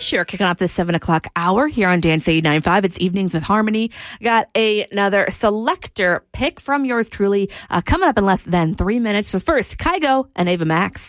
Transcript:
Fisher kicking off the 7 o'clock hour here on Dance 89.5. It's Evenings with Harmony. Got another selector pick from yours truly coming up in less than 3 minutes. But first, Kygo and Ava Max.